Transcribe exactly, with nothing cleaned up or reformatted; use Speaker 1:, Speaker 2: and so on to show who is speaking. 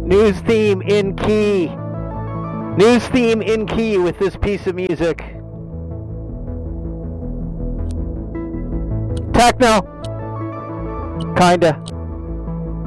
Speaker 1: News theme in key. News theme in key with this piece of music. Techno. Kinda.